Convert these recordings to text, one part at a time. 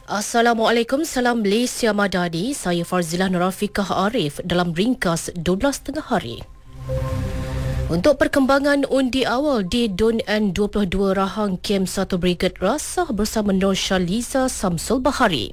Assalamualaikum, salam Malaysia Madani. Saya Farzilah Nurafikah Arif dalam ringkas 12 tengah hari. Untuk perkembangan undi awal di DUN N22 Rahang Kem 1 Brigade Rasah bersama Nur Shaliza Samsul Bahari.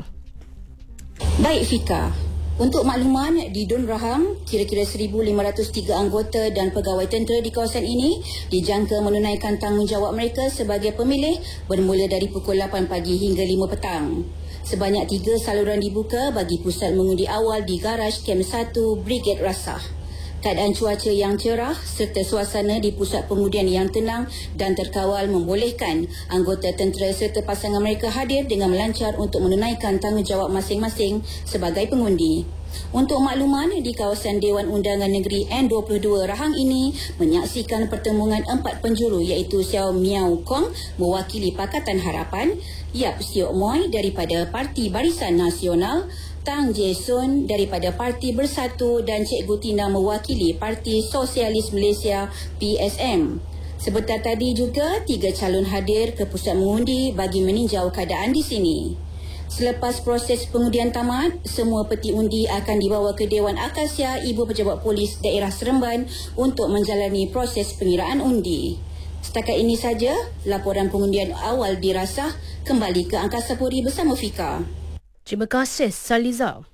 Baik Fika, untuk makluman di DUN Rahang, kira-kira 1,503 anggota dan pegawai tentera di kawasan ini dijangka menunaikan tanggungjawab mereka sebagai pemilih bermula dari pukul 8 pagi hingga 5 petang. Sebanyak 3 saluran dibuka bagi pusat mengundi awal di garaj Kem 1 Brigade Rasah. Keadaan cuaca yang cerah serta suasana di pusat pengundian yang tenang dan terkawal membolehkan anggota tentera serta pasangan mereka hadir dengan melancar untuk menunaikan tanggungjawab masing-masing sebagai pengundi. Untuk makluman, di kawasan Dewan Undangan Negeri N22 Rahang ini menyaksikan pertemuan 4 penjuru iaitu Xiao Miao Kong mewakili Pakatan Harapan, Yap Siok Moy daripada Parti Barisan Nasional, Tang Jason daripada Parti Bersatu dan Cikgu Tina mewakili Parti Sosialis Malaysia PSM. Sebentar tadi juga 3 calon hadir ke pusat mengundi bagi meninjau keadaan di sini. Selepas proses pengundian tamat, semua peti undi akan dibawa ke Dewan Akasia Ibu Pejabat Polis Daerah Seremban untuk menjalani proses pengiraan undi. Setakat ini saja laporan pengundian awal dirasah. Kembali ke Angkasa Puri bersama Fika. Terima kasih Saliza.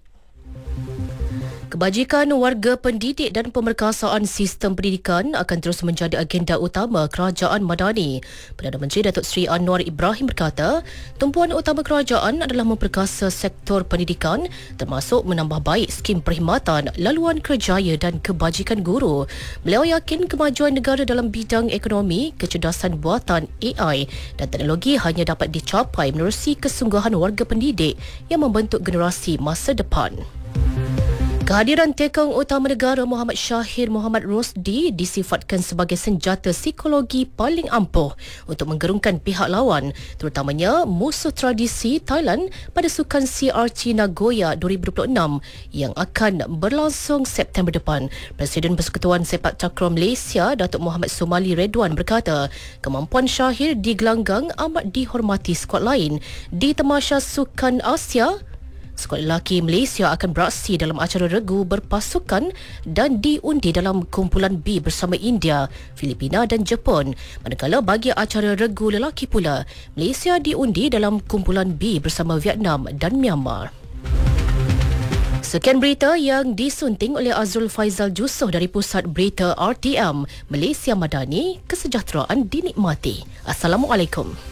Kebajikan warga pendidik dan pemerkasaan sistem pendidikan akan terus menjadi agenda utama Kerajaan Madani. Perdana Menteri Datuk Seri Anwar Ibrahim berkata, tumpuan utama kerajaan adalah memperkasa sektor pendidikan termasuk menambah baik skim perkhidmatan, laluan kerjaya dan kebajikan guru. Beliau yakin kemajuan negara dalam bidang ekonomi, kecerdasan buatan AI dan teknologi hanya dapat dicapai menerusi kesungguhan warga pendidik yang membentuk generasi masa depan. Kehadiran tekong utama negara Muhammad Shahir Mohamad Rosdi disifatkan sebagai senjata psikologi paling ampuh untuk menggerungkan pihak lawan, terutamanya musuh tradisi Thailand pada Sukan CRT Nagoya 2026 yang akan berlangsung September depan. Presiden Persekutuan Sepak Takraw Malaysia Datuk Muhammad Somali Redwan berkata, kemampuan Shahir digelanggang amat dihormati skuad lain di Tamasya Sukan Asia. Skuad lelaki Malaysia akan beraksi dalam acara regu berpasukan dan diundi dalam kumpulan B bersama India, Filipina dan Jepun. Manakala bagi acara regu lelaki pula, Malaysia diundi dalam kumpulan B bersama Vietnam dan Myanmar. Sekian berita yang disunting oleh Azrul Faizal Jusoh dari Pusat Berita RTM Malaysia Madani. Kesejahteraan dinikmati. Assalamualaikum.